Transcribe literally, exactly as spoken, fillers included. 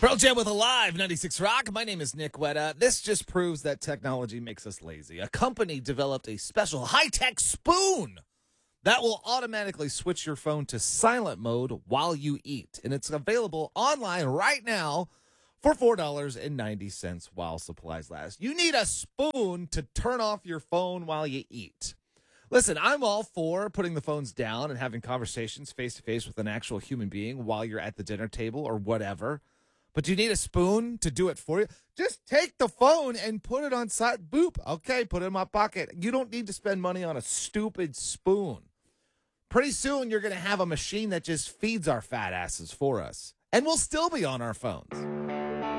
Pearl Jam with Alive, ninety-six Rock. My name is Nick Wetta. This just proves that technology makes us lazy. A company developed a special high-tech spoon that will automatically switch your phone to silent mode while you eat. And it's available online right now for four dollars and ninety cents while supplies last. You need a spoon to turn off your phone while you eat. Listen, I'm all for putting the phones down and having conversations face-to-face with an actual human being while you're at the dinner table or whatever. But do you need a spoon to do it for you? Just take the phone and put it on side. Boop. Okay, put it in my pocket. You don't need to spend money on a stupid spoon. Pretty soon, you're going to have a machine that just feeds our fat asses for us. And we'll still be on our phones.